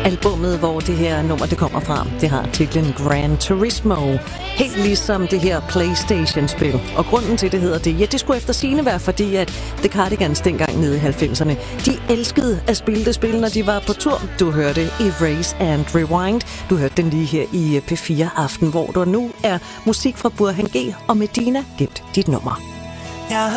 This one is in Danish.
Albummet, hvor det her nummer det kommer fra, det har titlen Gran Turismo. Helt ligesom det her PlayStation-spil. Og grunden til, det hedder det, ja, det skulle efter sigende være, fordi at The Cardigans dengang nede i 90'erne, de elskede at spille det spil, når de var på tur. Du hørte Erase and Rewind. Du hørte den lige her i P4 Aften, hvor der nu er musik fra Burhan G og Medina gemt dit nummer.